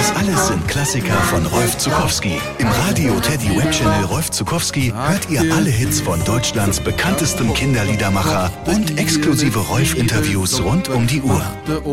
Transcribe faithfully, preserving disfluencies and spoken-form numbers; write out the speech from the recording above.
Das alles sind Klassiker von Rolf Zuckowski. Im Radio Teddy Web Channel Rolf Zuckowski hört ihr alle Hits von Deutschlands bekanntestem Kinderliedermacher und exklusive Rolf-Interviews rund um die Uhr.